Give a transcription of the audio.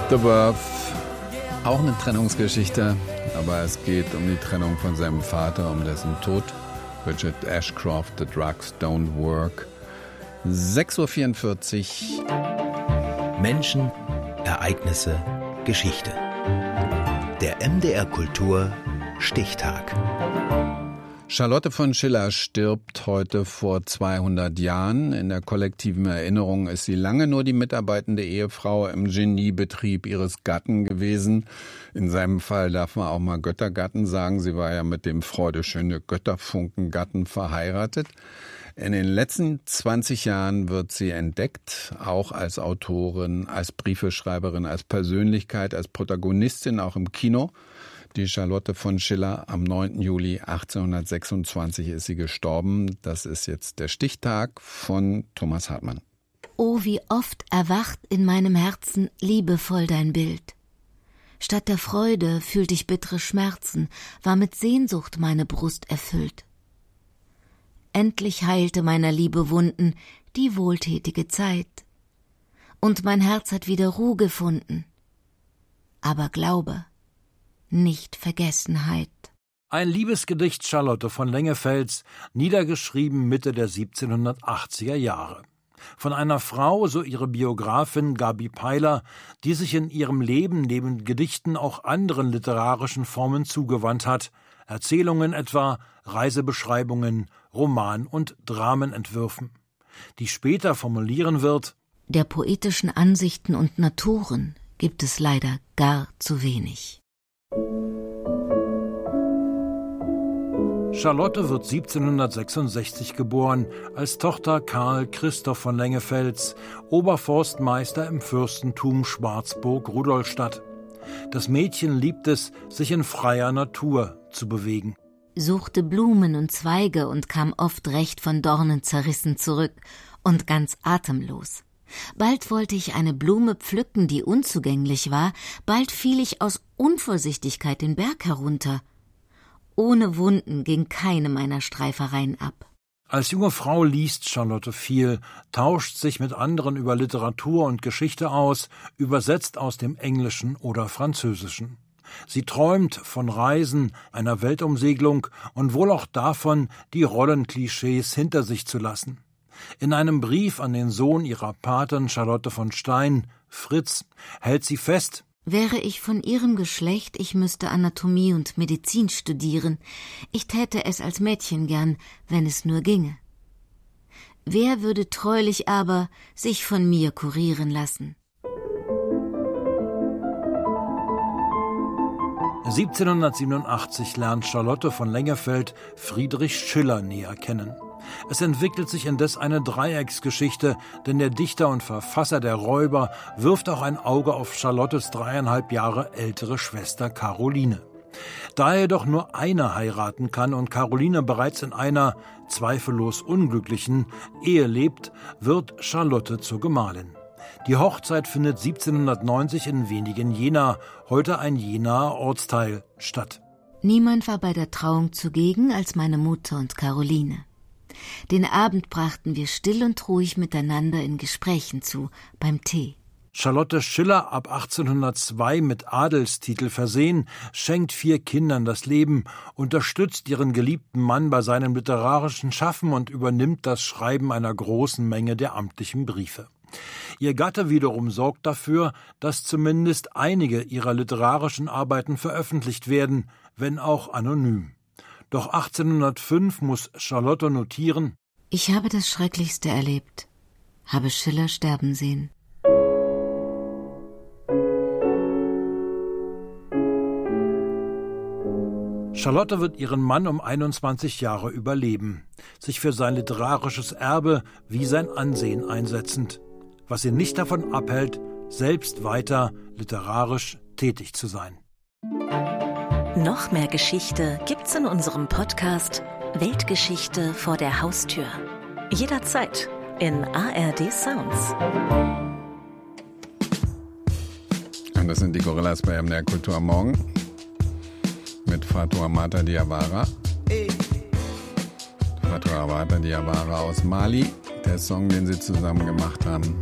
The Verve, auch eine Trennungsgeschichte, aber es geht um die Trennung von seinem Vater, um dessen Tod. Richard Ashcroft, The Drugs Don't Work. 6:44 Uhr. Menschen, Ereignisse, Geschichte. Der MDR Kultur Stichtag. Charlotte von Schiller stirbt heute vor 200 Jahren. In der kollektiven Erinnerung ist sie lange nur die mitarbeitende Ehefrau im Geniebetrieb ihres Gatten gewesen. In seinem Fall darf man auch mal Göttergatten sagen. Sie war ja mit dem freudeschöne Götterfunkengatten verheiratet. In den letzten 20 Jahren wird sie entdeckt, auch als Autorin, als Briefeschreiberin, als Persönlichkeit, als Protagonistin, auch im Kino. Die Charlotte von Schiller, am 9. Juli 1826 ist sie gestorben. Das ist jetzt der Stichtag von Thomas Hartmann. Oh, wie oft erwacht in meinem Herzen liebevoll dein Bild. Statt der Freude fühlt ich bittere Schmerzen, war mit Sehnsucht meine Brust erfüllt. Endlich heilte meiner Liebe Wunden die wohltätige Zeit. Und mein Herz hat wieder Ruhe gefunden. Aber Glaube, nicht Vergessenheit. Ein Liebesgedicht Charlotte von Lengefelds, niedergeschrieben Mitte der 1780er Jahre. Von einer Frau, so ihre Biografin Gabi Peiler, die sich in ihrem Leben neben Gedichten auch anderen literarischen Formen zugewandt hat. Erzählungen etwa, Reisebeschreibungen, Roman- und Dramenentwürfen. Die später formulieren wird: Der poetischen Ansichten und Naturen gibt es leider gar zu wenig. Charlotte wird 1766 geboren, als Tochter Karl Christoph von Lengefelds, Oberforstmeister im Fürstentum Schwarzburg-Rudolstadt. Das Mädchen liebt es, sich in freier Natur zu bewegen. Suchte Blumen und Zweige und kam oft recht von Dornen zerrissen zurück und ganz atemlos. Bald wollte ich eine Blume pflücken, die unzugänglich war, bald fiel ich aus Unvorsichtigkeit den Berg herunter. Ohne Wunden ging keine meiner Streifereien ab. Als junge Frau liest Charlotte viel, tauscht sich mit anderen über Literatur und Geschichte aus, übersetzt aus dem Englischen oder Französischen. Sie träumt von Reisen, einer Weltumsegelung und wohl auch davon, die Rollenklischees hinter sich zu lassen. In einem Brief an den Sohn ihrer Patin Charlotte von Stein, Fritz, hält sie fest: Wäre ich von ihrem Geschlecht, ich müsste Anatomie und Medizin studieren. Ich täte es als Mädchen gern, wenn es nur ginge. Wer würde treulich aber sich von mir kurieren lassen? 1787 lernt Charlotte von Lengefeld Friedrich Schiller näher kennen. Es entwickelt sich indes eine Dreiecksgeschichte, denn der Dichter und Verfasser der Räuber wirft auch ein Auge auf Charlottes 3,5 Jahre ältere Schwester Caroline. Da er jedoch nur eine heiraten kann und Caroline bereits in einer, zweifellos unglücklichen, Ehe lebt, wird Charlotte zur Gemahlin. Die Hochzeit findet 1790 in Wenigen-Jena, heute ein Jenaer Ortsteil, statt. Niemand war bei der Trauung zugegen als meine Mutter und Caroline. Den Abend brachten wir still und ruhig miteinander in Gesprächen zu, beim Tee. Charlotte Schiller, ab 1802 mit Adelstitel versehen, schenkt 4 Kindern das Leben, unterstützt ihren geliebten Mann bei seinem literarischen Schaffen und übernimmt das Schreiben einer großen Menge der amtlichen Briefe. Ihr Gatte wiederum sorgt dafür, dass zumindest einige ihrer literarischen Arbeiten veröffentlicht werden, wenn auch anonym. Doch 1805 muss Charlotte notieren: Ich habe das Schrecklichste erlebt, habe Schiller sterben sehen. Charlotte wird ihren Mann um 21 Jahre überleben, sich für sein literarisches Erbe wie sein Ansehen einsetzend, was sie nicht davon abhält, selbst weiter literarisch tätig zu sein. Noch mehr Geschichte gibt's in unserem Podcast Weltgeschichte vor der Haustür. Jederzeit in ARD Sounds. Und das sind die Gorillas bei MDR Kultur am Morgen mit Fatoumata Diawara. Fatoumata Diawara aus Mali. Der Song, den sie zusammen gemacht haben,